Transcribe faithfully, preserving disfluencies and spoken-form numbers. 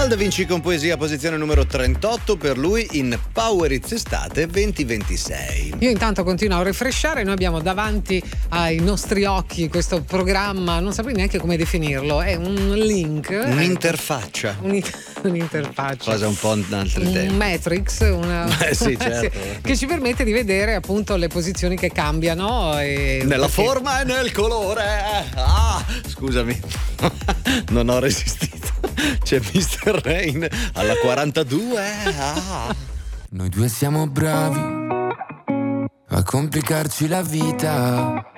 Sal Da Vinci con poesia, posizione numero trentotto per lui in Power It's Estate duemilaventisei. Io intanto continuo a refreshare, noi abbiamo davanti ai nostri occhi questo programma, non saprei neanche come definirlo, è un link. Un'interfaccia. Un, un'interfaccia. Cosa un po' in altri un tempi. Matrix, una, eh sì, certo. che ci permette di vedere appunto le posizioni che cambiano. E nella perché... forma e nel colore. Ah, scusami, non ho resistito. C'è mister Rain alla quarantadue. Ah. Noi due siamo bravi a complicarci la vita.